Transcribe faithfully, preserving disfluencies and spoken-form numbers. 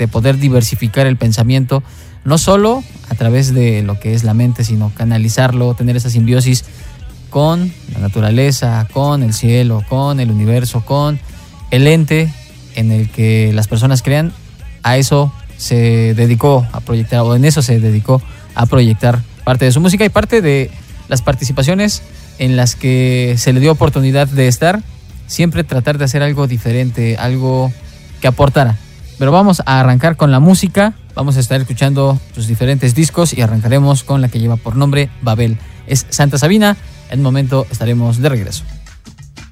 de poder diversificar el pensamiento, no solo a través de lo que es la mente, sino canalizarlo, tener esa simbiosis con la naturaleza, con el cielo, con el universo, con el ente en el que las personas crean. A eso se dedicó a proyectar, o en eso se dedicó a proyectar parte de su música y parte de las participaciones en las que se le dio oportunidad de estar, siempre tratar de hacer algo diferente, algo que aportara. Pero vamos a arrancar con la música, vamos a estar escuchando sus diferentes discos y arrancaremos con la que lleva por nombre Babel. Es Santa Sabina, en un momento estaremos de regreso.